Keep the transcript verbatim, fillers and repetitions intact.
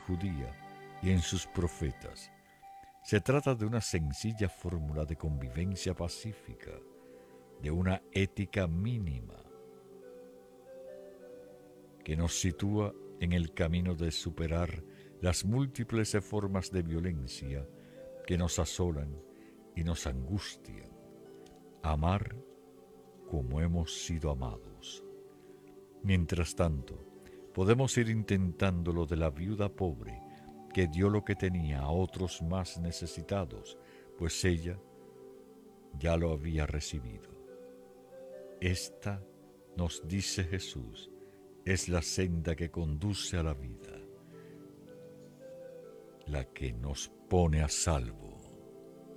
judía y en sus profetas. Se trata de una sencilla fórmula de convivencia pacífica, de una ética mínima que nos sitúa en el camino de superar las múltiples formas de violencia que nos asolan y nos angustian. Amar como hemos sido amados. Mientras tanto, podemos ir intentando lo de la viuda pobre que dio lo que tenía a otros más necesitados, pues ella ya lo había recibido. Esta, nos dice Jesús, es la senda que conduce a la vida, la que nos pone a salvo.